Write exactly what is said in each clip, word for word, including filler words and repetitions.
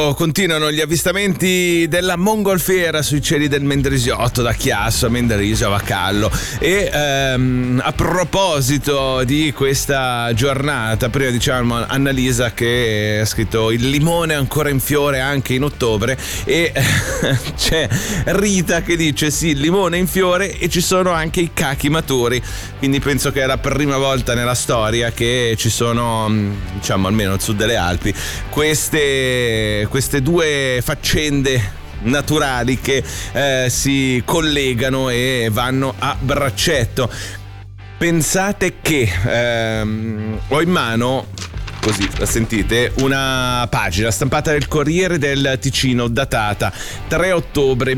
Continuano gli avvistamenti della mongolfiera sui cieli del Mendrisiotto, da Chiasso a Mendrisio a Vacallo. E ehm, a proposito di questa giornata, prima diciamo Annalisa che ha scritto il limone ancora in fiore anche in ottobre, e c'è Rita che dice sì, il limone in fiore e ci sono anche i cachi maturi, quindi penso che è la prima volta nella storia che ci sono, diciamo almeno al sud delle Alpi, queste queste due faccende naturali che eh, si collegano e vanno a braccetto. Pensate che ehm, ho in mano, così la sentite, una pagina stampata del Corriere del Ticino datata tre ottobre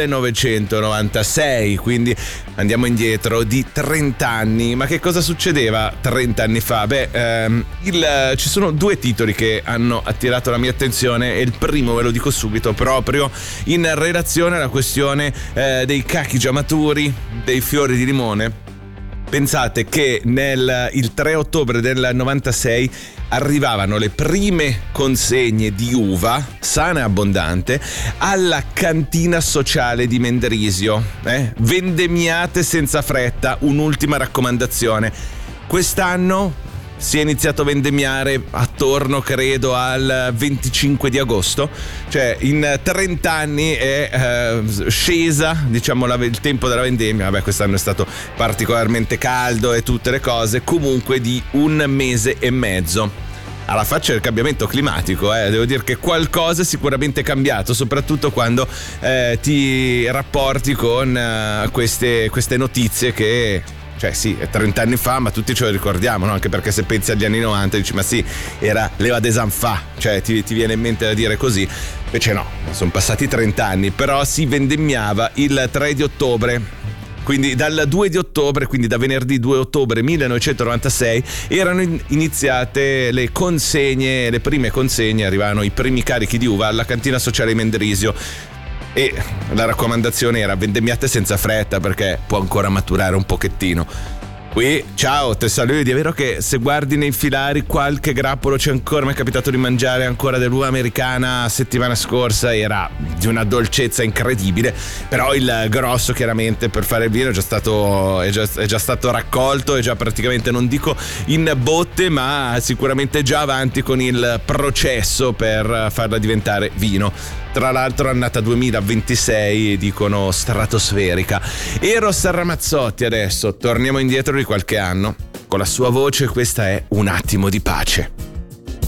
millenovecentonovantasei, quindi andiamo indietro di trenta anni. Ma che cosa succedeva trenta anni fa? Beh, ehm, il, ci sono due titoli che hanno attirato la mia attenzione, e il primo ve lo dico subito, proprio in relazione alla questione eh, dei cachi già maturi, dei fiori di limone. Pensate che nel il tre ottobre del novantasei arrivavano le prime consegne di uva sana e abbondante alla cantina sociale di Mendrisio, eh? vendemmiate senza fretta. Un'ultima raccomandazione: quest'anno si è iniziato a vendemmiare attorno, credo, al venticinque di agosto, cioè in trenta anni è eh, scesa, diciamo, la, il tempo della vendemmia. Vabbè, quest'anno è stato particolarmente caldo e tutte le cose, comunque di un mese e mezzo. Alla faccia del cambiamento climatico, eh, devo dire che qualcosa è sicuramente cambiato, soprattutto quando eh, ti rapporti con eh, queste, queste notizie che, cioè sì, è trenta anni fa, ma tutti ce lo ricordiamo, no? Anche perché se pensi agli anni novanta dici ma sì, era l'Eva des Enfants, cioè ti, ti viene in mente da dire così. Invece no, sono passati trenta anni, però si vendemmiava il tre di ottobre. Quindi dal due di ottobre, quindi da venerdì due ottobre millenovecentonovantasei, erano iniziate le consegne, le prime consegne, arrivavano i primi carichi di uva alla cantina sociale di Mendrisio. E la raccomandazione era vendemmiate senza fretta, perché può ancora maturare un pochettino. Qui, ciao, te saluti. È vero che se guardi nei filari qualche grappolo c'è ancora, mi è capitato di mangiare ancora dell'uva americana settimana scorsa, era di una dolcezza incredibile, però il grosso chiaramente per fare il vino è già stato, è già, è già stato raccolto, è già praticamente, non dico in botte, ma sicuramente già avanti con il processo per farla diventare vino. Tra l'altro annata duemilaventisei, dicono stratosferica. Eros Ramazzotti adesso, torniamo indietro di qualche anno. Con la sua voce questa è Un attimo di pace.